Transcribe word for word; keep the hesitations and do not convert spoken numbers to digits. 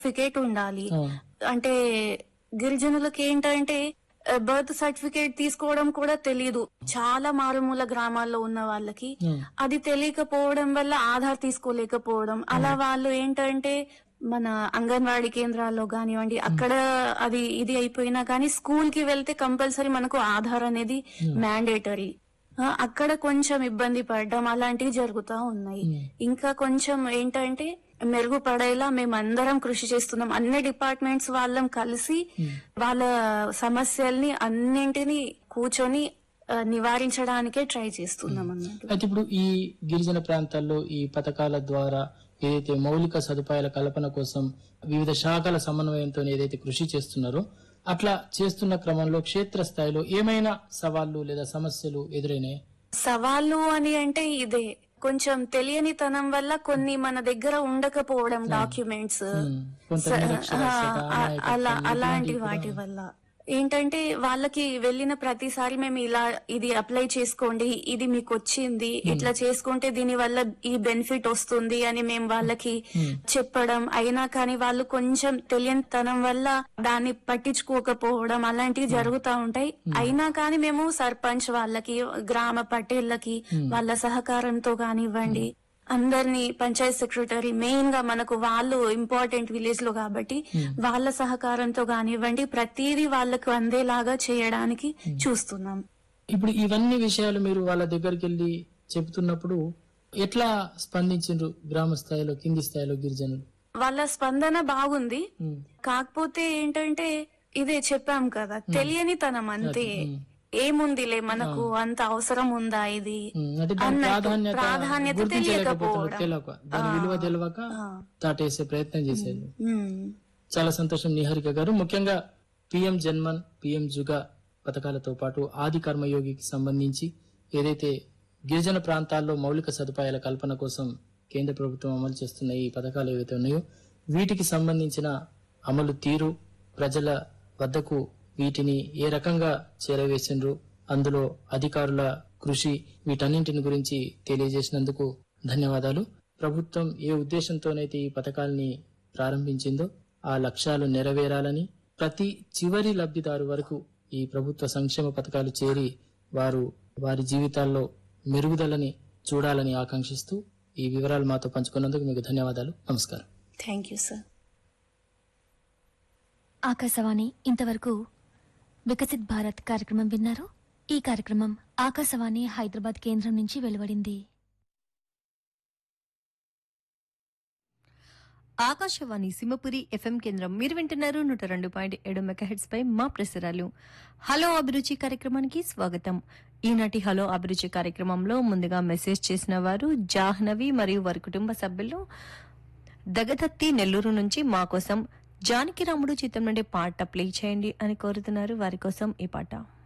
Certificate ఉండాలి. ఆ, అంటే గిరిజనులకి ఏంటంటే బర్త్ సర్టిఫికేట్ తీసుకోవడం కూడా తెలియదు. చాలా మారుమూల గ్రామాల్లో ఉన్న వాళ్ళకి ఉమ్, అది తెలియకపోవడం వల్ల ఆధార్ తీసుకోలేకపోవడం, అలా వాళ్ళు ఏంటంటే మన అంగన్వాడీ కేంద్రాల్లో కానివ్వండి అక్కడ అది ఇది అయిపోయినా కానీ స్కూల్ కి వెళ్తే కంపల్సరీ మనకు ఆధార్ అనేది మ్యాండేటరీ. అక్కడ కొంచెం ఇబ్బంది పడడం అలాంటివి జరుగుతా ఉన్నాయి. ఉమ్. ఇంకా కొంచెం ఏంటంటే మెరుగుపడేలా మేమందరం కృషి చేస్తున్నాం. అన్ని డిపార్ట్మెంట్స్ వాళ్ళం కలిసి వాళ్ళ సమస్యల్ని అన్నింటినీ కూర్చొని ఆ, నివారించడానికే ట్రై చేస్తున్నాం అన్నట్టు. అయితే ఇప్పుడు ఈ గిరిజన ప్రాంతాల్లో ఈ పథకాల ద్వారా ఏదైతే మౌలిక సదుపాయాల కల్పన కోసం వివిధ శాఖల సమన్వయంతో ఏదైతే కృషి చేస్తున్నారో అట్లా చేస్తున్న క్రమంలో క్షేత్ర స్థాయిలో ఏమైనా సవాళ్లు లేదా సమస్యలు ఎదురైనాయి? సవాళ్ళు అని అంటే ఇదే కొంచెం తెలియనితనం వల్ల కొన్ని మన దగ్గర ఉండకపోవడం డాక్యుమెంట్స్ కొంత నిరక్షరాస్యత, అమాయకత్వం, అలా ఇట్లాంటివి అలాంటి కూడా- వాటి వల్ల ఏంటంటే వాళ్ళకి వెళ్ళిన ప్రతిసారి మేము ఇలా ఇది అప్లై చేసుకోండి, ఇది మీకు వచ్చింది, ఇట్లా చేసుకుంటే దీని వల్ల ఈ బెనిఫిట్ వస్తుంది అని మేము వాళ్ళకి చెప్పడం అయినా కానీ వాళ్ళు కొంచెం తెలియనితనం వల్ల దాన్ని పట్టించుకోకపోవడం అలాంటివి జరుగుతూ ఉంటాయి. అయినా కానీ మేము సర్పంచ్ వాళ్ళకి, గ్రామ పటేళ్లకి వాళ్ళ సహకారంతో కానివ్వండి, అందరినీ పంచాయత్ సెక్రటరీ మెయిన్ గా మనకు వాళ్ళు ఇంపార్టెంట్ విలేజ్ లో కాబట్టి వాళ్ళ సహకారంతో కానివ్వండి ప్రతిదీ వాళ్ళకు అందేలాగా చేయడానికి చూస్తున్నాం. ఇప్పుడు ఇవన్నీ విషయాలు మీరు వాళ్ళ దగ్గరికి వెళ్ళి చెబుతున్నప్పుడు ఎట్లా స్పందించారు గ్రామ స్థాయిలో, కింది స్థాయిలో గిరిజనులు? వాళ్ళ స్పందన బాగుంది. ఉమ్, కాకపోతే ఏంటంటే ఇదే చెప్పాం కదా, తెలియనితనం అంతే. ఏముందిలే మనకు అంత అవసరం ఉందా ఇది ఉమ్, అంటే దాని అన్నట్టు ప్రాధాన్యత ప్రాధాన్యత గుర్తించలేకపోతున్నారు, తెలియకపోవడం. తెలియక దాని విలువ తెలియక ఆ. దాటేసే ప్రయత్నం చేసేది. ఉమ్. చాలా సంతోషం నిహారిక గారు. ముఖ్యంగా పిఎం జన్మన్, పిఎం జుగా పథకాలతో పాటు ఆది కర్మయోగికి సంబంధించి ఏదైతే గిరిజన ప్రాంతాల్లో మౌలిక సదుపాయాల కల్పన కోసం కేంద్ర ప్రభుత్వం అమలు చేస్తున్న ఈ పథకాలు ఏవైతే ఉన్నాయో వీటికి సంబంధించిన అమలు తీరు, ప్రజల వద్దకు వీటిని ఏ రకంగా చేరవేసిండ్రు, అందులో అధికారుల కృషి, వీటన్నింటిని గురించి తెలియజేసినందుకు ధన్యవాదాలు. ప్రభుత్వం ఏ ఉద్దేశంతోనైతే ఈ పథకాల్ని ప్రారంభించిందో ఆ లక్ష్యాలు నెరవేరాలని, ప్రతి చివరి లబ్ధిదారు వరకు ఈ ప్రభుత్వ సంక్షేమ పథకాలు చేరి వారు వారి జీవితాల్లో మెరుగుదలని చూడాలని ఆకాంక్షిస్తూ ఈ వివరాలు మాతో పంచుకున్నందుకు మీకు ధన్యవాదాలు. నమస్కారం. Thank you sir. ఆకాశవాణి ఇంతవరకు వికసిత్ భారత్ కార్యక్రమం విన్నారు. ఈ కార్యక్రమం ఆకాశవాణి హైదరాబాద్ కేంద్రం నుంచి వెలువడింది. ఆకాశవాణి సింహపురి ఎఫ్ఎం కేంద్రం మీరు వింటున్నారు నూట రెండు పాయింట్ ఏడు మెగాహెట్స్ పై మా ప్రసారాలు. హలో అభిరుచి కార్యక్రమానికి స్వాగతం. ఈనాటి హలో అభిరుచి కార్యక్రమంలో ముందుగా మెసేజ్ చేసిన వారు జాహ్నవి మరియు వారి కుటుంబ సభ్యులు దగదత్తి నెల్లూరు నుంచి మా కోసం జానకి రాముడు చిత్రం నుండి పాట ప్లే చేయండి అని కోరుతున్నారు. వారి కోసం ఈ పాట.